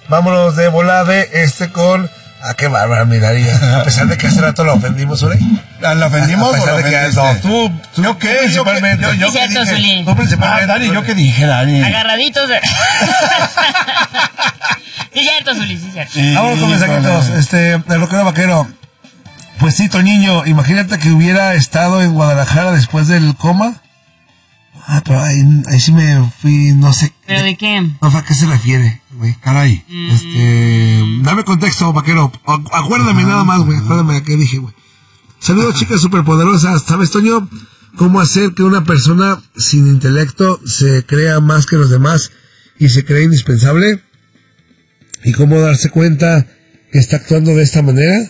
Vámonos de volada con... qué bárbara, miraría. A pesar de que hace rato lo ofendimos, ¿Uri? ¿La ofendimos? A pesar de que no, tú ¿yo qué? Principalmente. Yo cierto, Zuli. Tú principalmente. Dani, ¿yo qué dije, Dani? Agarraditos. Sí, cierto, Zuli, sí, cierto. Vámonos con mensajitos. El rockero vaquero. Pues sí, Toñiño, imagínate que hubiera estado en Guadalajara después del coma. Pero ahí sí me fui, no sé. ¿Pero de qué? No sé a qué se refiere, güey. Caray. Dame contexto, vaquero. Acuérdame nada más, güey. Acuérdame a qué dije, güey. Saludos, chicas superpoderosas. ¿Sabes, Toño? ¿Cómo hacer que una persona sin intelecto se crea más que los demás y se cree indispensable? ¿Y cómo darse cuenta que está actuando de esta manera?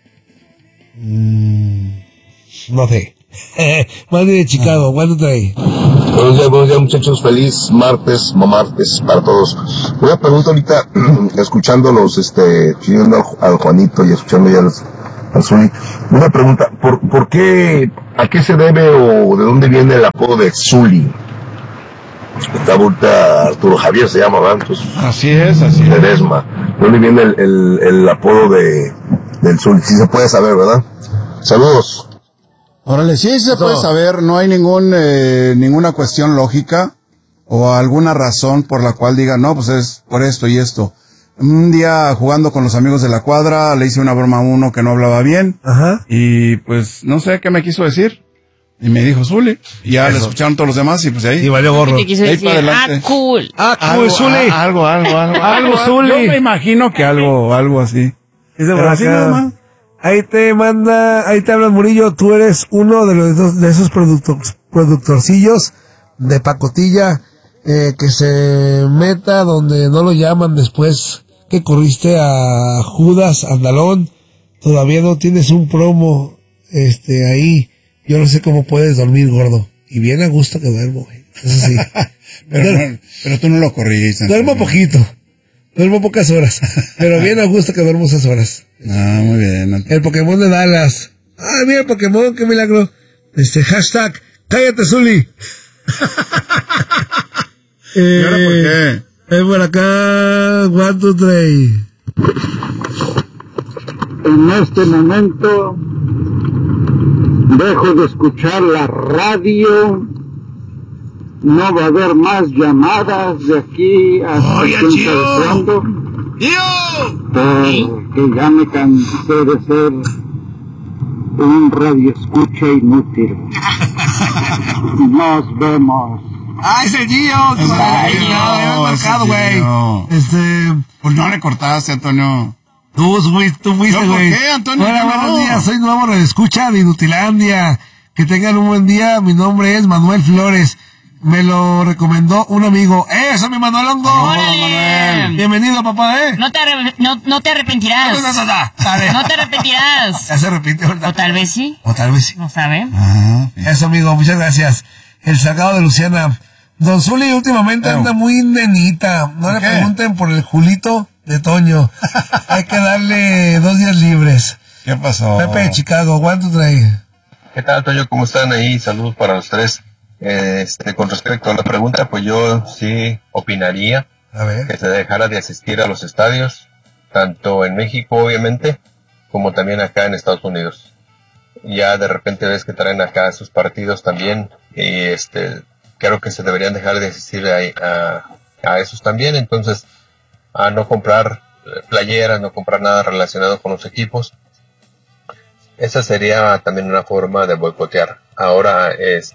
No sé. Mandy de Chicago, ¿cuánto trae? Buenos días, muchachos. Feliz martes para todos. Una pregunta ahorita, escuchándolos, siguiendo al Juanito y escuchando ya al Zuli. Una pregunta, ¿por qué, a qué se debe o de dónde viene el apodo de Zuli? Está ahorita Arturo Javier, se llama, ¿verdad? Entonces, así es. Ledesma. ¿De dónde viene el apodo del Zuli? Sí se puede saber, ¿verdad? Saludos. Órale, sí se puede saber, no hay ninguna cuestión lógica o alguna razón por la cual diga, no, pues es por esto y esto. Un día jugando con los amigos de la cuadra, le hice una broma a uno que no hablaba bien. Ajá. Y pues no sé qué me quiso decir. Y me dijo Zuli. Y ya le escucharon todos los demás y pues ahí. Y valió gorro. ¿Qué te quiso Ahí decir? para adelante. Cool. Cool, Zuli. Algo, Zuli. Yo me imagino que algo así. Pero así nada más. Ahí te habla Murillo, tú eres uno de esos productorcillos de pacotilla, que se meta donde no lo llaman después que corriste a Judas Andalón, todavía no tienes un promo, ahí, yo no sé cómo puedes dormir, gordo, y bien a gusto que duermo, güey, eso sí. pero tú no lo corrigiste. Duermo poquito. Duermo pocas horas, pero bien a gusto que duermo esas horas. Ah, muy bien. El Pokémon de Dallas. Ah, mira el Pokémon, qué milagro. Hashtag, cállate, Zuli. ¿Y ahora por qué? Es por acá, 1, 2, 3. En este momento dejo de escuchar la radio. No va a haber más llamadas de aquí hasta cuando, porque ya me cansé de ser un radio escucha inútil. Nos vemos. ¡Ay, ese Gio! ¡Ay, marcado, güey! Pues no le cortaste, Antonio. Tú fuiste, güey. ¿Por qué, Antonio? Hola, buenos días, soy nuevo escucha de Inutilandia. Que tengan un buen día, mi nombre es Manuel Flores. Me lo recomendó un amigo. ¡Eso, mi Manuel Hongo! ¡Órale! Bienvenido, papá, No te arrepentirás. No te arrepentirás. Ya se arrepintió, ¿verdad? O tal vez sí. No sabe. Eso, amigo, muchas gracias. El Salgado de Luciana. Don Zuli últimamente anda muy nenita. No le pregunten por el Julito de Toño. Hay que darle 2 días libres. ¿Qué pasó? Pepe de Chicago, ¿cuánto trae? ¿Qué tal, Toño? ¿Cómo están ahí? Saludos para los tres. Con respecto a la pregunta, pues yo sí opinaría que se dejara de asistir a los estadios, tanto en México, obviamente, como también acá en Estados Unidos. Ya de repente ves que traen acá sus partidos también, y creo que se deberían dejar de asistir a esos también. Entonces, a no comprar playeras, no comprar nada relacionado con los equipos. Esa sería también una forma de boicotear. Ahora,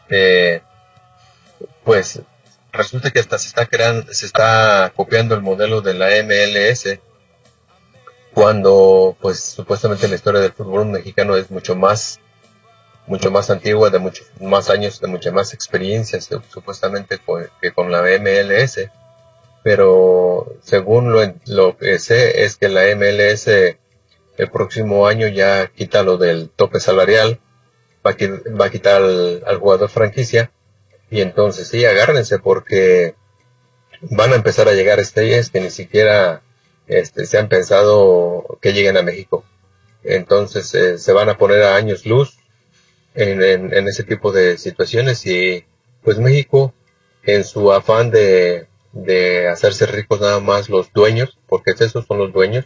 pues resulta que hasta se está copiando el modelo de la MLS, cuando pues supuestamente la historia del fútbol mexicano es mucho más antigua, de muchos más años, de muchas más experiencias supuestamente que con la MLS. Pero según lo que sé es que la MLS el próximo año ya quita lo del tope salarial, va a quitar al jugador franquicia. Y entonces sí, agárrense, porque van a empezar a llegar estrellas que ni siquiera se han pensado que lleguen a México. Entonces se van a poner a años luz en ese tipo de situaciones, y pues México, en su afán de de hacerse ricos nada más los dueños, porque esos son los dueños,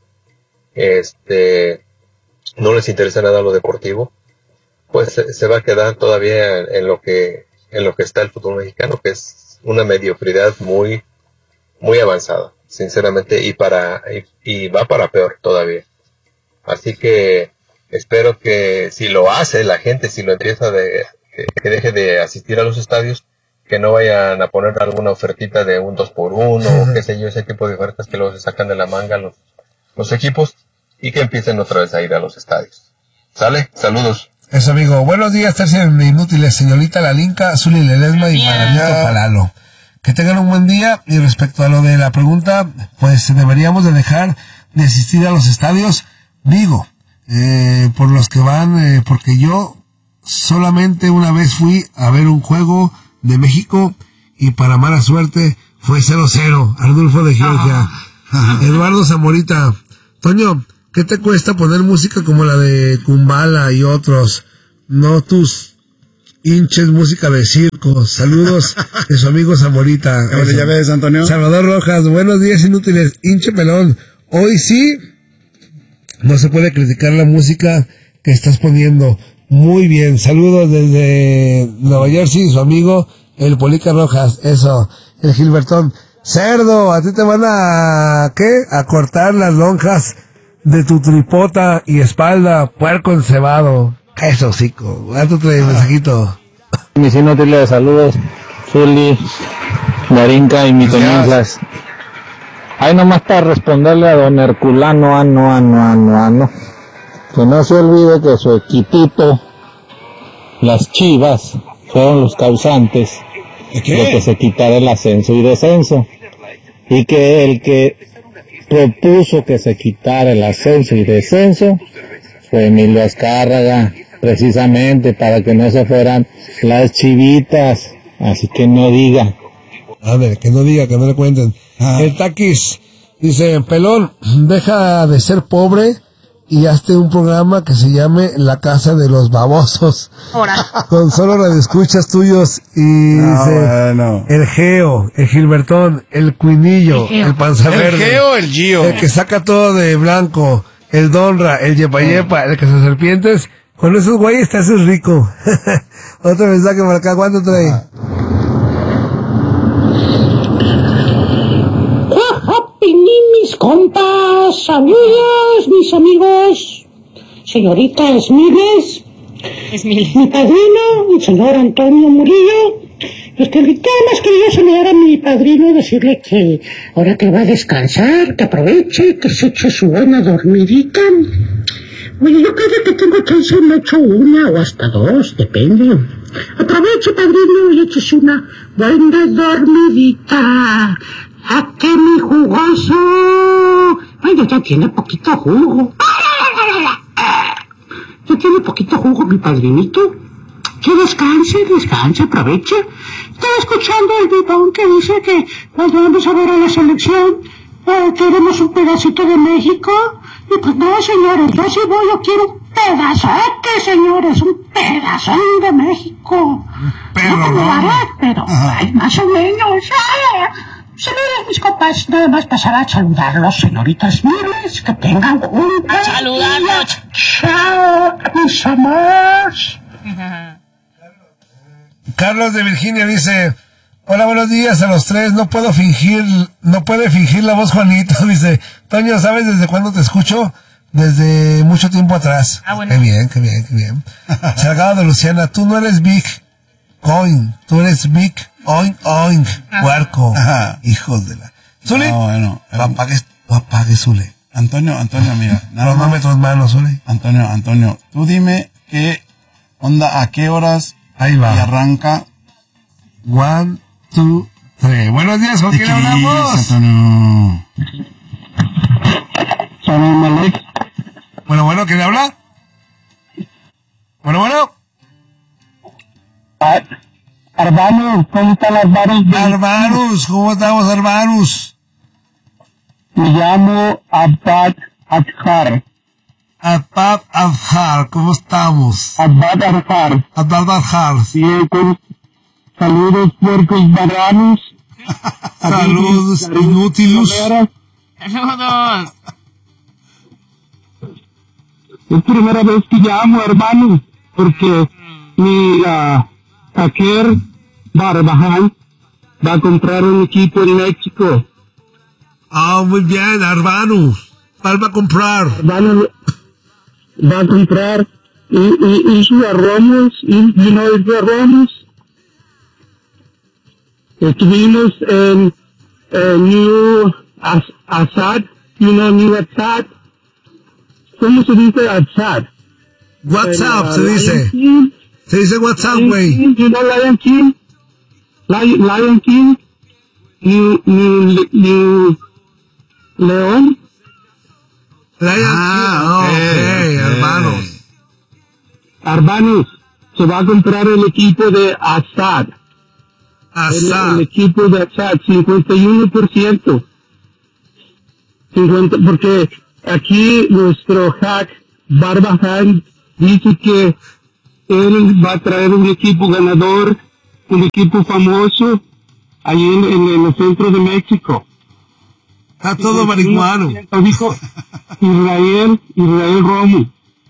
no les interesa nada lo deportivo, pues se va a quedar todavía en lo que está el fútbol mexicano, que es una mediocridad muy, muy avanzada, sinceramente, y va para peor todavía. Así que espero que si lo hace la gente, si lo empieza que deje de asistir a los estadios, que no vayan a poner alguna ofertita de un 2x1 o qué sé yo, ese tipo de ofertas que luego se sacan de la manga los equipos, y que empiecen otra vez a ir a los estadios. ¿Sale? Saludos. Eso, amigo. Buenos días, tercia de inútiles, señorita Lalinka, Zuli Ledesma y Maranito Palalo. Que tengan un buen día. Y respecto a lo de la pregunta, pues deberíamos de dejar de asistir a los estadios. Digo, por los que van, porque yo solamente una vez fui a ver un juego de México y para mala suerte fue 0-0. Arnulfo de Georgia. Eduardo Zamorita. Toño, ¿qué te cuesta poner música como la de Kumbala y otros? No tus hinches música de circo. Saludos de su amigo Zamorita. Ya ves, Antonio. Salvador Rojas, buenos días inútiles. Hinche pelón. Hoy sí no se puede criticar la música que estás poniendo. Muy bien. Saludos desde Nueva Jersey, su amigo el Polica Rojas. Eso, el Gilbertón. Cerdo, a ti te van a cortar las lonjas de tu tripota y espalda, puerco encebado. Eso, hocico. Date otro mensajito. Mis inútiles, saludos. Zuli, Larinka y mi Toñinclas. Ahí nomás para responderle a don Herculano, ano. Que no se olvide que su equipito, las Chivas, fueron los causantes de que se quitara el ascenso y descenso. Y que el que propuso que se quitara el ascenso y descenso fue Emilio Azcárraga, precisamente para que no se fueran las chivitas. Así que no diga. A ver, que no diga, que no le cuenten. El Taquis dice, pelón, deja de ser pobre y hazte un programa que se llame La Casa de los Babosos. Con solo radioescuchas tuyos y dice, bueno. El Geo, el Gilbertón, el Cuinillo, el Panza Verde. El Geo, el Gio. El que saca todo de blanco, el Donra, el Yepa Yepa, el que hace serpientes. Con esos güeyes te haces rico. Otro mensaje por acá, ¿cuánto trae? Mis compas, amigas, mis amigos, señorita Esmiles, mi padrino, el señor Antonio Murillo. Que más quería saludar a mi padrino y decirle que ahora que va a descansar, que aproveche, que se eche su buena dormidita. Oye, yo cada que tengo chance me echo una o hasta dos, depende. Aproveche, padrino, y échese una buena dormidita. ¿A qué, mi jugoso? Ay, ya tiene poquito jugo. Ya tiene poquito jugo, mi padrinito. Que descanse, aproveche. Estaba escuchando el bibón que dice que cuando vamos a ver a la selección, queremos un pedacito de México. Y pues no, señores, yo sí voy, yo quiero un pedazote, señores, un pedazón de México. Pero no, pero ay, más o menos. Señores, mis compas, nada más pasará a saludarlos, señoritas Miles, que tengan un ¡Saludarlos! Chao, mis amores. Carlos de Virginia dice, hola, buenos días a los tres, no puede fingir la voz Juanito, dice, Toño, ¿sabes desde cuándo te escucho? Desde mucho tiempo atrás. Bueno. Qué bien. Salgado de Luciana, tú no eres Big Coin, tú eres Big Oink Oink, puerco. Hijos de la... Zuli, No, bueno. Apague, Zuli. Antonio, mira. Cronómetros manos, Zuli. Antonio, tú dime qué onda, a qué horas Ahí va. y arranca. 1, 2, 3. Buenos días, ¿con quién hablamos? Antonio. Bueno, ¿quién habla? Bueno. Arbanus, ¿cómo están Arbanus? Arbanus, ¿cómo estamos, Arbanus? Me llamo Abad Adhar. Abad Adhar, ¿cómo estamos? Abad Adhar. Abad Adhar. Sí, con saludos puercos barranos. Saludos, inútilos. Saludos. Es primera vez que llamo, hermano, porque mi Aker Barbaján va a comprar un equipo en México. Ah, muy bien, hermano. ¿Cuál va a comprar? Hermano, va a comprar y su Ramos, y de Ramos. Estuvimos en New Assad, New Assad. ¿Cómo se dice Assad? WhatsApp se dice. Se dice WhatsApp, güey. Lion King. Lion King. New León. Hermanos, se va a comprar el equipo de Assad. El equipo de Assad, 51%. 50, porque aquí nuestro hack, Barbaján, dice que él va a traer un equipo ganador, un equipo famoso, ahí en el centro de México. Está todo marihuano. Dijo Israel Romo.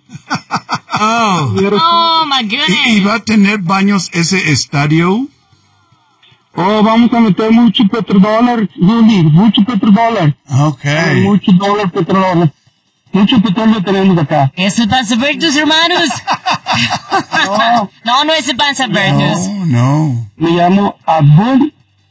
Oh, my goodness. ¿Y va a tener baños ese estadio? Oh, vamos a meter mucho petrodólar, Juli, mucho petrodólar. Okay. Mucho dólar petrodólar. Mucho petróleo tenemos acá. ¿Es el Panza Vertus, hermanos? No es el Panza Vertus. No. Me llamo Abud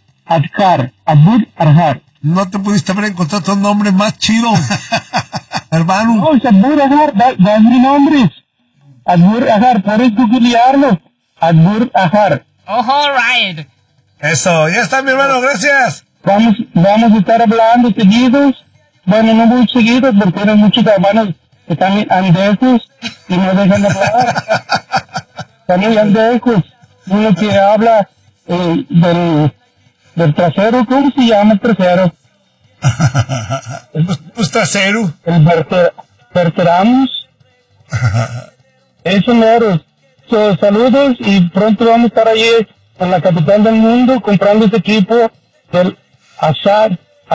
Arhar. No te pudiste haber encontrado otro nombre más chido, hermano. No, es Abud Arhar, da mi nombre. Abud Arhar, puedes googlearlo. Abud Arhar. Oh, all right. Eso, ya está mi hermano, gracias. Vamos a estar hablando seguidos. Bueno, no muy seguidos, porque eran muchos hermanos que están andejos y no dejan hablar. Están muy andejos. Uno que habla del trasero, ¿cómo se llama el trasero? Pues trasero. El verteramos. Eso mero. Saludos y pronto vamos a estar allí en la capital del mundo comprando ese equipo del Assad.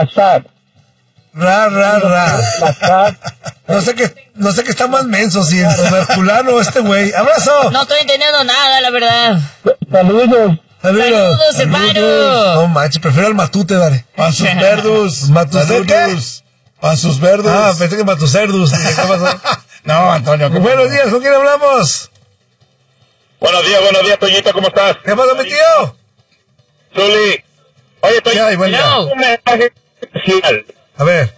No sé qué está más menso, si el Herculano o este güey. ¡Abrazo! No estoy entendiendo nada, la verdad. Saludos, hermano. No manches, prefiero al Matute, dale. Pansus Verdus. ¿Matute? Pansus Verdus. Ah, pensé que Matuserdus. ¿Qué pasó? No, Antonio. Buenos días, ¿con quién hablamos? Buenos días, Toñito, ¿cómo estás? ¿Qué pasa, mi tío? Zuli. Oye, Toñito, Hello. un mensaje especial. A ver.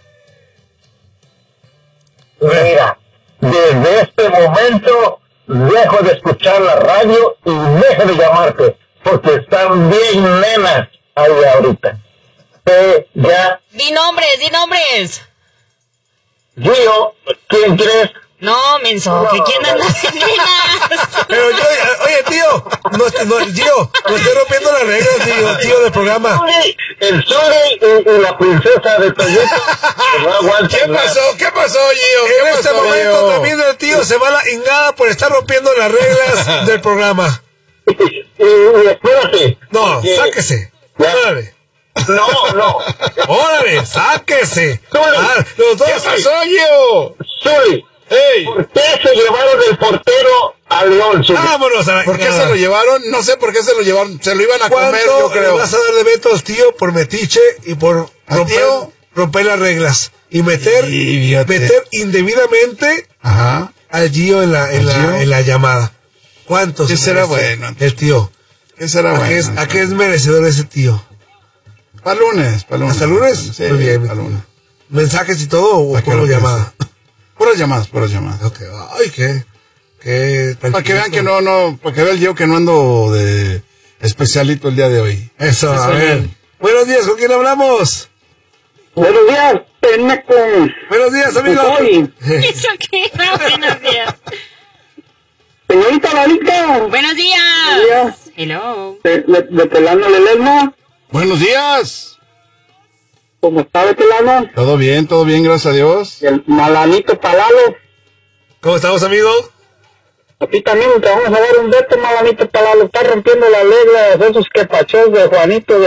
Mira, desde este momento dejo de escuchar la radio y dejo de llamarte, porque están bien nenas ahí ahorita. Ya. Di nombres. Gio, ¿quién crees? No, menso, que quién anda de nenas. Pero yo, oye, tío, Gio, no estoy rompiendo las reglas, tío del programa. El Zuli y la princesa de Toyota. ¿Qué pasó, Gio? En este momento también el tío se va a la ingada por estar rompiendo las reglas del programa. Y espérate. No, sáquese. Órale. No. Órale, sáquese. Los dos. ¿Qué pasó, Gio? Zuli. Hey. ¿Por qué se llevaron el portero a León? Vámonos a la ¿Por qué se lo llevaron? No sé por qué se lo llevaron. Se lo iban a comer, yo creo. ¿Cuánto vas a dar de vetos, tío, por metiche y por romper las reglas? Y meter indebidamente al Gio en la llamada. ¿Cuántos? ¿Qué será bueno? El tío. ¿Qué será bueno? ¿A qué es merecedor ese tío? Para lunes. ¿Hasta lunes? Sí, muy bien. para lunes. ¿Mensajes y todo o por llamada? Puras llamadas. Okay. Ay, qué para que vean que para que vea el Gio que no ando de especialito el día de hoy. Eso, a ver. Buenos días, ¿con quién hablamos? Buenos días, Peneco. Buenos días, amigo. ¿Eso qué? No, buenos días. Señorita Larita. Buenos días. Hello. De Telano Lelesma. Buenos días. ¿Cómo está de Telano? Todo bien, gracias a Dios. El Malanito Palalo. ¿Cómo estamos, amigo? A ti también te vamos a dar un veto, Malanito Palalo. Está rompiendo las reglas de esos quepachos de Juanito de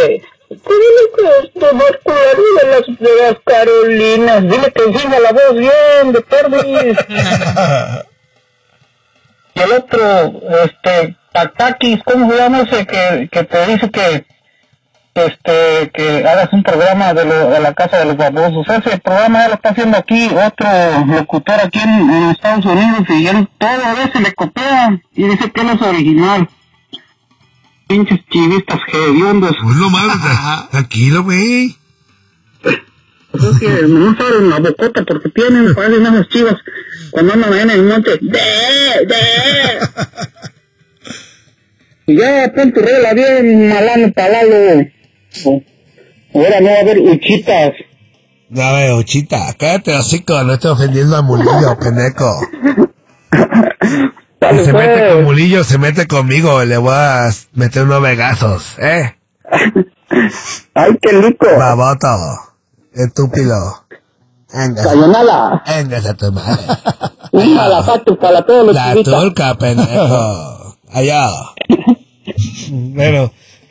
Dile que de las Carolinas. Dile que encima la voz bien, de perdis. Y el otro, Taktakis, ¿cómo se llama ese que te dice que hagas un programa de la Casa de los Babosos? Ese programa ya lo está haciendo aquí otro locutor aquí en Estados Unidos y él toda vez se le copia y dice que él es original. Pinches chivistas hediondos. Pues no mames, tranquilo, güey. Es que no saben la bocota porque parecen esas chivas cuando andan allá en el monte. Y ya pon tu regla bien malano palalo. Ahora no va a haber uchitas. A ver, Uchita, cállate hocico, no estoy ofendiendo a Mulillo, pendejo. Si se mete con Mulillo, se mete conmigo, le voy a meter unos vegazos, Ay, qué rico. Baboto, estúpido. Sayonara. Véngase a tu madre. Un malapatu para todos los La chivitas. turca, pendejo. Allá. Bueno,